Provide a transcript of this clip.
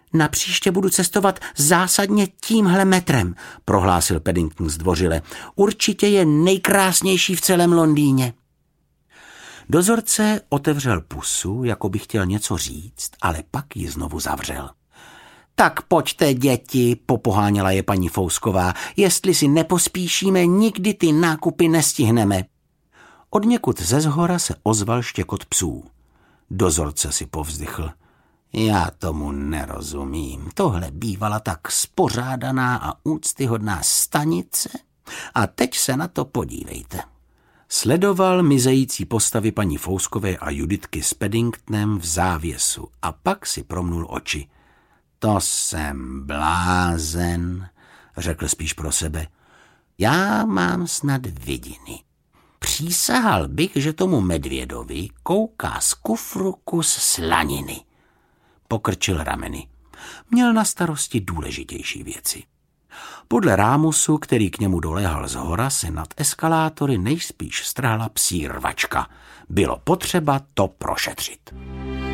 Napříště budu cestovat zásadně tímhle metrem, prohlásil Paddington zdvořile. Určitě je nejkrásnější v celém Londýně. Dozorce otevřel pusu, jako by chtěl něco říct, ale pak ji znovu zavřel. Tak pojďte, děti, popoháněla je paní Fousková. Jestli si nepospíšíme, nikdy ty nákupy nestihneme. Odněkud ze zhora se ozval štěkot psů. Dozorce si povzdychl. Já tomu nerozumím. Tohle bývala tak spořádaná a úctyhodná stanice. A teď se na to podívejte. Sledoval mizející postavy paní Fouskové a Juditky s Paddingtonem v závěsu a pak si promnul oči. To jsem blázen, řekl spíš pro sebe. Já mám snad vidiny. Přísahal bych, že tomu medvědovi kouká z kufru kus slaniny. Pokrčil rameny. Měl na starosti důležitější věci. Podle rámusu, který k němu doléhal zhora, se nad eskalátory nejspíš strhla psí rvačka. Bylo potřeba to prošetřit.